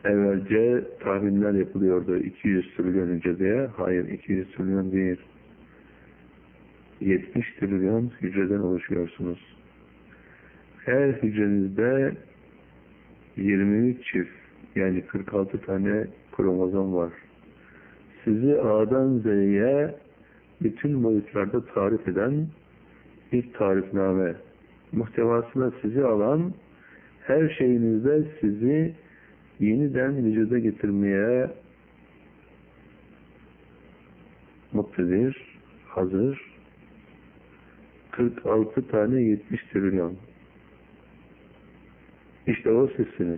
Evvelce tahminler yapılıyordu 200 trilyon önce diye. Hayır, 200 trilyon değil. 70 trilyon hücreden oluşuyorsunuz. Her hücrenizde 23 çift, yani 46 tane kromozom var. Sizi A'dan Z'ye bütün boyutlarda tarif eden bir tarifname. Muhtevasına sizi alan, her şeyinizde sizi yeniden vücuda getirmeye muktedir, hazır. 46 tane 70 trilyon. İşte o sizsiniz.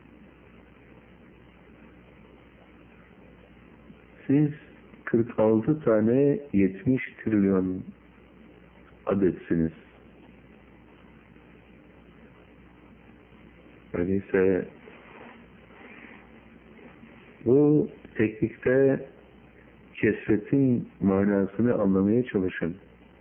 Siz 46 tane 70 trilyon adetsiniz. Öyleyse bu teknikte keşfetin manasını anlamaya çalışın.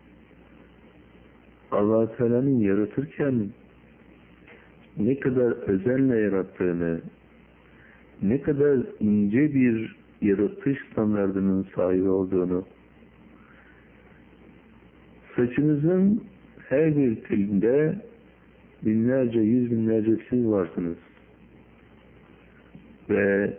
Allah-u Teala'nın yaratırken ne kadar özenle yarattığını, ne kadar ince bir yaratış standardının sahibi olduğunu, saçınızın her bir telinde binlerce, yüz binlerce siz varsınız. Ve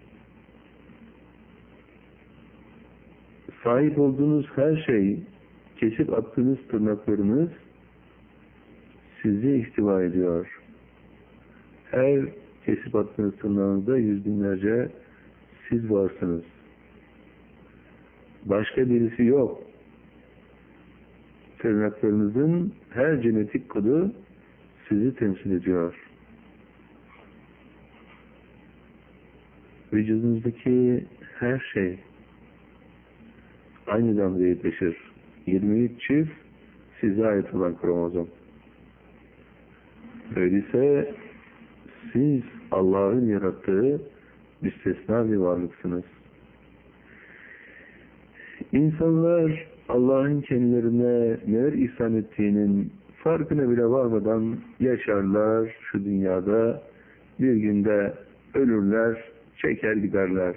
sahip olduğunuz her şey, kesip attığınız tırnaklarınız sizi ihtiva ediyor. Her kesip attığınız tırnağınızda yüz binlerce siz varsınız. Başka birisi yok. Tırnaklarınızın her genetik kodu sizi temsil ediyor. Vücudunuzdaki her şey aynı damlayı taşır. 23 çift size ait olan kromozom. Öyleyse siz Allah'ın yarattığı müstesna bir varlıksınız. İnsanlar Allah'ın kendilerine neler ihsan ettiğinin farkına bile varmadan yaşarlar şu dünyada, bir günde ölürler, çeker giderler.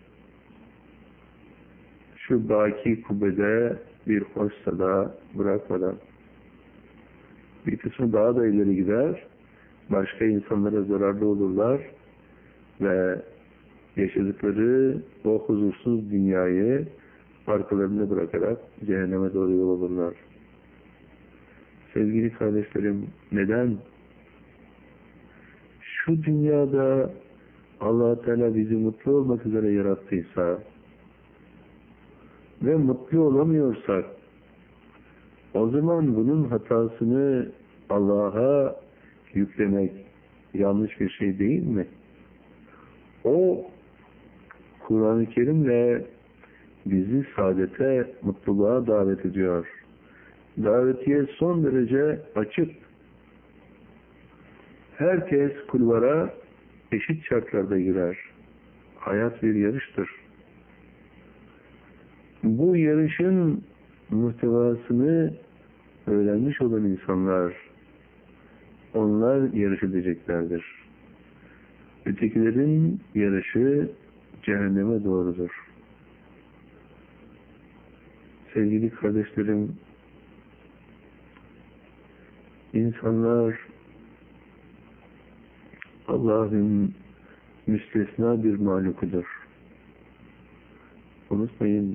Şu baki kubbede bir hoş sada bırakmadan. Bir kısmı daha da ileri gider, başka insanlara zararlı olurlar ve yaşadıkları o huzursuz dünyayı arkalarında bırakarak cehenneme doğru yol alırlar. Sevgili kardeşlerim, neden? Şu dünyada Allah-u Teala bizi mutlu olmak üzere yarattıysa ve mutlu olamıyorsak, o zaman bunun hatasını Allah'a yüklemek yanlış bir şey değil mi? O Kur'an-ı Kerim'le bizi saadete, mutluluğa davet ediyor. Davetiye son derece açık. Herkes kulvara eşit şartlarda girer. Hayat bir yarıştır. Bu yarışın muhtevasını öğrenmiş olan insanlar, onlar yarış edeceklerdir. Ötekilerin yarışı cehenneme doğrudur. Sevgili kardeşlerim, insanlar Allah'ın müstesna bir mahlukudur. Unutmayın,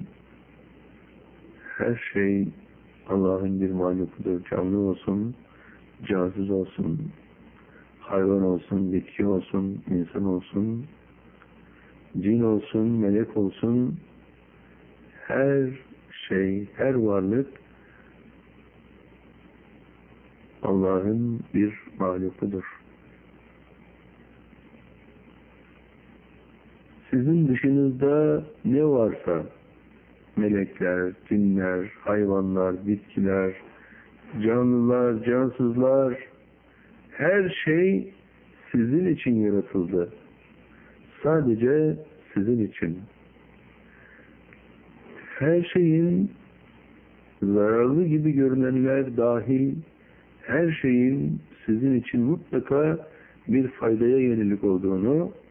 her şey Allah'ın bir mahlukudur. Canlı olsun, cansız olsun, hayvan olsun, bitki olsun, insan olsun, cin olsun, melek olsun, her şey, her varlık Allah'ın bir mahlukudur. Sizin dışınızda ne varsa, melekler, cinler, hayvanlar, bitkiler, canlılar, cansızlar, her şey sizin için yaratıldı. Sadece sizin için. Her şeyin zararlı gibi görünenler dahil, her şeyin sizin için mutlaka bir faydaya yönelik olduğunu